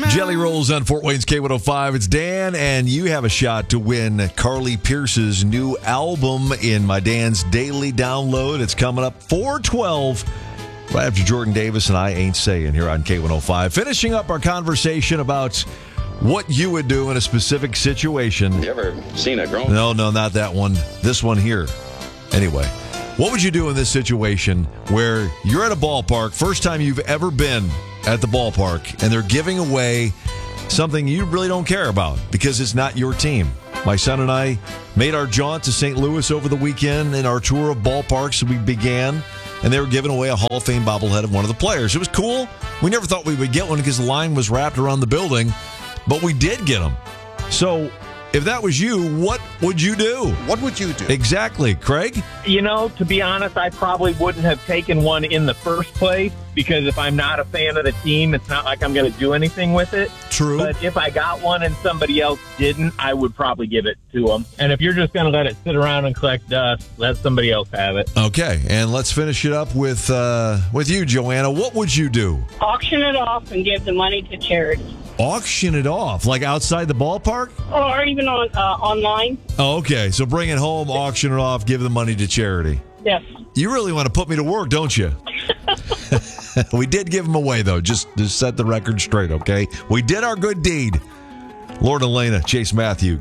Jelly Rolls on Fort Wayne's K105. It's Dan, and you have a shot to win Carly Pearce's new album in my Dan's Daily Download. It's coming up 4/12, right after Jordan Davis and I Ain't Saying here on K105. Finishing up our conversation about what you would do in a specific situation. You ever seen a grown? No, not that one. This one here. Anyway, what would you do in this situation where you're at a ballpark, first time you've ever been at the ballpark, and they're giving away something you really don't care about because it's not your team? My son and I made our jaunt to St. Louis over the weekend in our tour of ballparks we began, and they were giving away a Hall of Fame bobblehead of one of the players. It was cool. We never thought we would get one because the line was wrapped around the building, but we did get them. So if that was you, what would you do? What would you do? Exactly. Craig? To be honest, I probably wouldn't have taken one in the first place because if I'm not a fan of the team, it's not like I'm going to do anything with it. True. But if I got one and somebody else didn't, I would probably give it to them. And if you're just going to let it sit around and collect dust, let somebody else have it. Okay, and let's finish it up with you, Joanna. What would you do? Auction it off and give the money to charity. Auction it off, like outside the ballpark? Or even on online. Oh, okay, so bring it home, auction it off, give the money to charity. Yes. You really want to put me to work, don't you? We did give them away, though, just to set the record straight, okay? We did our good deed. Lord Elena, Chase Matthew,